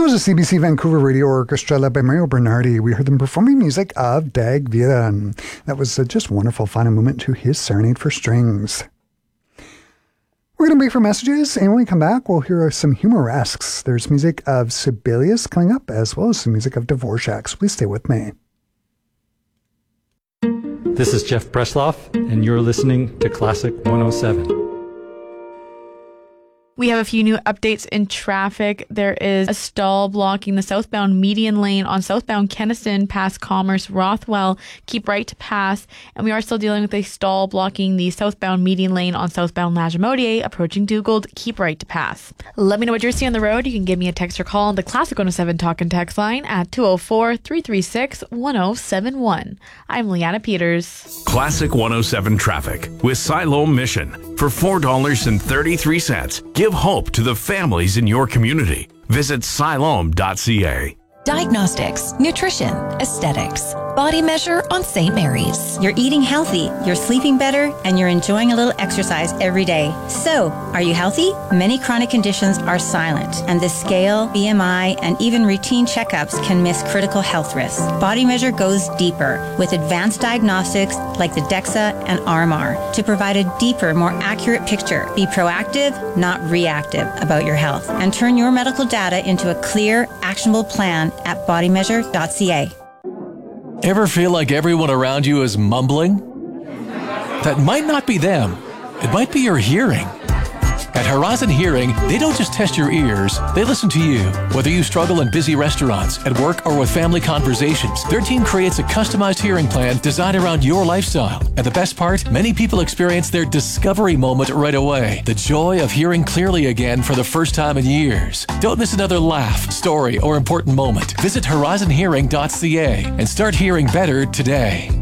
That was a CBC Vancouver Radio Orchestra led by Mario Bernardi. We heard them performing music of Dag Vida, and that was just wonderful final moment to his Serenade for Strings. We're going to break for messages, and when we come back, we'll hear some Humoresques. There's music of Sibelius coming up, as well as some music of Dvorak. So please stay with me. This is Jeff Bresloff, and you're listening to Classic 107. We have a few new updates in traffic. There is a stall blocking the southbound median lane on southbound Keniston past Commerce Rothwell. Keep right to pass. And we are still dealing with a stall blocking the southbound median lane on southbound Lagimodiere approaching Dugald. Keep right to pass. Let me know what you're seeing on the road. You can give me a text or call on the Classic 107 Talk and Text line at 204-336-1071. I'm Leanna Peters. Classic 107 Traffic with Siloam Mission. For $4.33, give hope to the families in your community. Visit siloam.ca. Diagnostics, nutrition, aesthetics, Body Measure on St. Mary's. You're eating healthy, you're sleeping better, and you're enjoying a little exercise every day. So, are you healthy? Many chronic conditions are silent, and the scale, BMI, and even routine checkups can miss critical health risks. Body Measure goes deeper with advanced diagnostics like the DEXA and RMR to provide a deeper, more accurate picture. Be proactive, not reactive about your health, and turn your medical data into a clear, actionable plan at bodymeasure.ca. Ever feel like everyone around you is mumbling? That might not be them. It might be your hearing. At Horizon Hearing, they don't just test your ears, they listen to you. Whether you struggle in busy restaurants, at work, or with family conversations, their team creates a customized hearing plan designed around your lifestyle. And the best part, many people experience their discovery moment right away. The joy of hearing clearly again for the first time in years. Don't miss another laugh, story, or important moment. Visit horizonhearing.ca and start hearing better today.